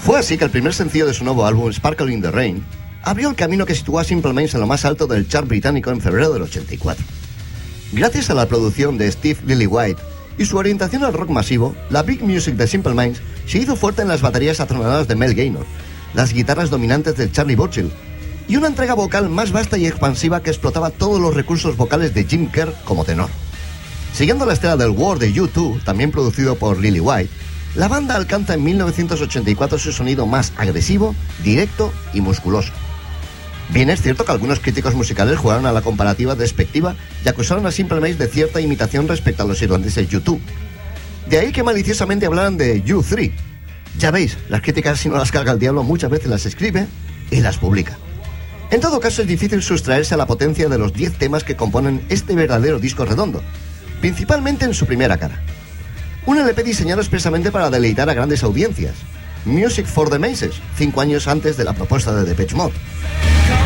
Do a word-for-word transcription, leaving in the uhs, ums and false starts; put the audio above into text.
Fue así que el primer sencillo de su nuevo álbum, Sparkle in the Rain, abrió el camino que situó a Simple Minds en lo más alto del chart británico en febrero del ochenta y cuatro. Gracias a la producción de Steve Lillywhite y su orientación al rock masivo, la big music de Simple Minds se hizo fuerte en las baterías atronadas de Mel Gaynor, las guitarras dominantes de Charlie Burchill y una entrega vocal más vasta y expansiva que explotaba todos los recursos vocales de Jim Kerr como tenor. Siguiendo la estela del War de U dos, también producido por Lillywhite, la banda alcanza en mil novecientos ochenta y cuatro su sonido más agresivo, directo y musculoso. Bien es cierto que algunos críticos musicales jugaron a la comparativa despectiva y acusaron a Simple Minds de cierta imitación respecto a los irlandeses U dos. De ahí que maliciosamente hablaran de U tres. Ya veis, las críticas, si no las carga el diablo, muchas veces las escribe y las publica. En todo caso, es difícil sustraerse a la potencia de los diez temas que componen este verdadero disco redondo, principalmente en su primera cara. Un L P diseñado expresamente para deleitar a grandes audiencias. Music for the Masses, cinco años antes de la propuesta de Depeche Mode.